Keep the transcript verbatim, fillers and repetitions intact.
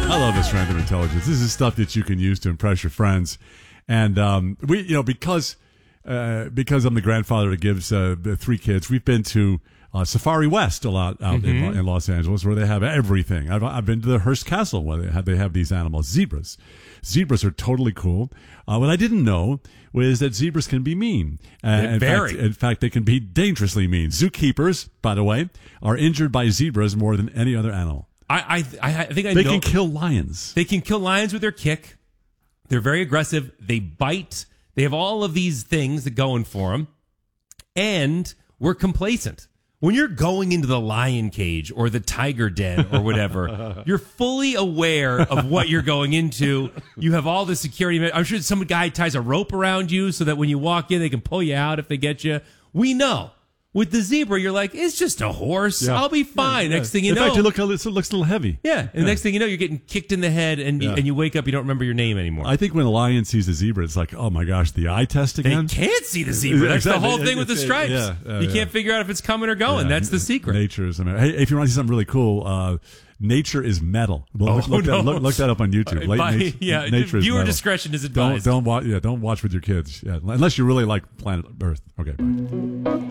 I love this random intelligence. This is stuff that you can use to impress your friends. And um, we, you know, because uh, because I'm the grandfather that gives uh, three kids, we've been to uh, Safari West a lot out mm-hmm. in, in Los Angeles, where they have everything. I've, I've been to the Hearst Castle, where they have, they have these animals, zebras. Zebras are totally cool. Uh, what I didn't know was that zebras can be mean. Uh, in, very. fact, in fact, they can be dangerously mean. Zookeepers, by the way, are injured by zebras more than any other animal. I I, I think I they know. They can kill lions. They can kill lions with their kick. They're very aggressive. They bite. They have all of these things that going for them. And we're complacent. When you're going into the lion cage or the tiger den or whatever, you're fully aware of what you're going into. You have all the security. I'm sure some guy ties a rope around you so that when you walk in, they can pull you out if they get you. We know. With the zebra, you're like, it's just a horse. Yeah. I'll be fine. Yeah, next yeah. thing you in know. In fact, it, look, it looks a little heavy. Yeah. And yeah. the next thing you know, you're getting kicked in the head and, yeah. you, and you wake up, you don't remember your name anymore. I think when a lion sees a zebra, it's like, oh my gosh, the eye test again? They can't see the zebra. That's exactly. the whole thing with the stripes. Yeah, uh, you yeah. can't figure out if it's coming or going. Yeah. That's the secret. Nature is amazing. Hey, if you want to see something really cool, uh, Nature is Metal. Well, oh, look, look, no. that, look, look that up on YouTube. By, nature, yeah, nature viewer is discretion is advised. Don't, don't watch. Yeah, don't watch with your kids. Yeah, unless you really like Planet Earth. Okay. Bye.